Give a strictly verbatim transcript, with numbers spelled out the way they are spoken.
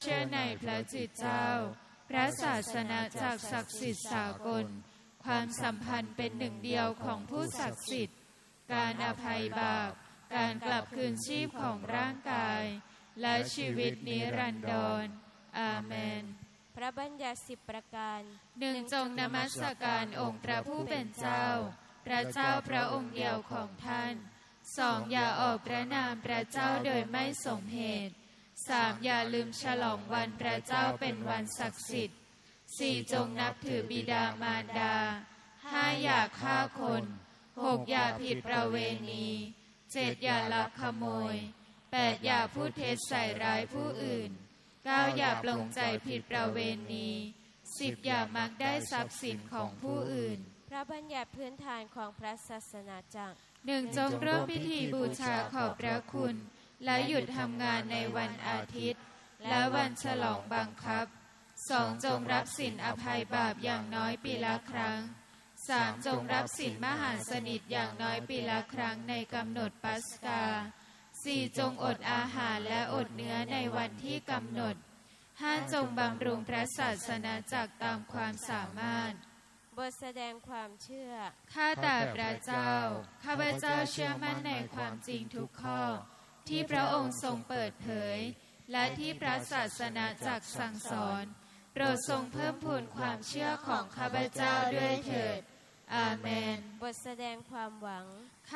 เชื่อในพระจิตเจ้าพระศาสนาจักรศักดิ์สิทธิ์สากลความสัมพันธ์เป็นหนึ่งเดียวของผู้ศักดิ์สิทธิ์การอภัยบาปการกลับคืนชีพของร่างกายและชีวิตนิรันดรอาเมนพระบัญญัติสิบประการหนึ่งจงนมัสการองค์พระผู้เป็นเจ้าพระเจ้าพระองค์เดียวของท่านสองอย่าออกพระนามพระเจ้าโดยไม่สมเหตุสามอย่าลืมฉลองวันพระเจ้าเป็นวันศักดิ์สิทธิ์สี่จงนับถือบิดามารดาห้าอย่าฆ่าคนหกอย่าผิดประเวณีเจ็ดอย่าลักขโมยแปดอย่าพูดเท็จใส่ร้ายผู้อื่นเก้าอย่าปลงใจผิดประเวณีสิบอย่ามักได้ทรัพย์สินของผู้อื่นพระบัญญัติพื้นฐานของพระศาสนาจักรหนึ่งจงเริ่มพิธีบูชาขอบพระคุณและหยุดทำงานในวันอาทิตย์และวันฉลองบังคับสองจงรับสินอภัยบาปอย่างน้อยปีละครั้งสามจงรับสินมหาสนิทอย่างน้อยปีละครั้งในกำหนดปัสกาสี่จงอดอาหารและอดเนื้อในวันที่กำหนดห้าจงบำรุงพระศาสนาจักรตามความสามารถบทแสดงความเชื่อข้าแต่พระเจ้าข้าพเจ้าเชื่อมั่นในความจริงทุกข้อที่พระองค์ทรงเปิดเผยและที่พระศาสนาจักรสั่งสอนโปรดทรงเพิ่มพูนความเชื่อของข้าพเจ้าด้วยเถิดอาเมนบทแสดงความหวัง